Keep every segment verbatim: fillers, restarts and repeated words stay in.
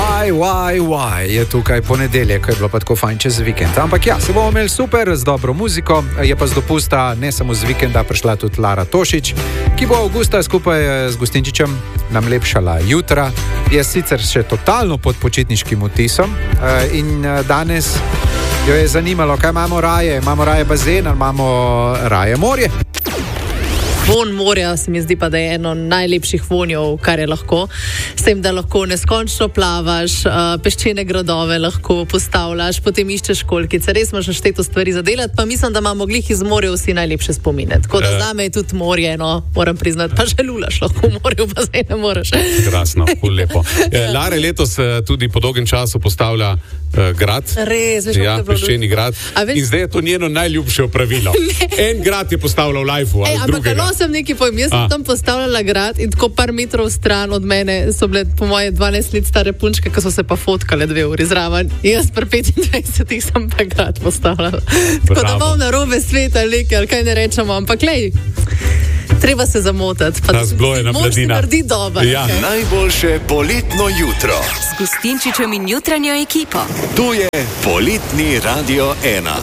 Why, why, why je tukaj ponedeljek, je bilo pa tako fajn čez vikend. Ampak ja, se bomo imeli super z dobro muziko, je pa z dopusta ne samo z vikenda prišla tudi Lara Tošič, ki bo avgusta skupaj z Gustinčičem nam lepšala jutra. Je sicer še totalno pod počitniškim vtisom in danes jo je zanimalo, kaj imamo raje. Imamo raje bazen ali imamo raje morje? Von morja se mi zdi pa, da je eno najlepših vonjev, kar je lahko. S tem, da lahko neskončno plavaš, peščene gradove lahko postavljaš, potem iščeš školjkice. Res imaš našteto stvari za delati, pa mislim, da imamo glih iz morja vsi najlepše spomine. Tako da zame je tudi morje, no, moram priznati, pa že lulaš lahko v morju, pa zdaj ne moreš. Krasno, ful lepo. Lare letos tudi po dolgem času postavlja uh, grad. Res, veš, ja, peščeni grad. Veš... In zdaj je to njeno najljubše opravilo. En grad je postavljal v lifeu, ali drugega. Sem nekaj povem, jaz sem A. tam postavljala grad in tako par metrov stran od mene so bile po moje dvanajst let stare punčke, ki so se pa fotkale dve uri zraven. Jaz pri petindvajsetih sem pa grad postavljala. Tako da bom na robe sveta leke, ali kaj ne rečemo, ampak lej, treba se zamotati. Pa mož se naredi dober. Ja. Okay. Najboljše poletno jutro. S Gustinčičem in jutranjo ekipo. Tu je Poletni Radio ena.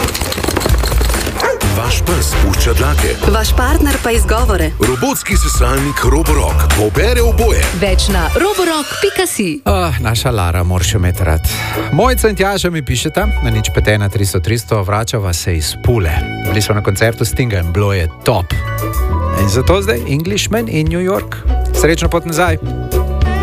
Vaš pes pušča dlake. Vaš partner pa izgovore. Robotski sesalnik Roborock pobere oboje. Več na roborock pika si. Oh, naša Lara, moraš imeti rad. Mojca in Tjaža mi pišeta, na nič pet ena tristo tristo, vračava se iz Pule. Bili smo na koncertu Stinga in bilo je top. In zato zdaj Englishman in New York. Srečno pot nazaj.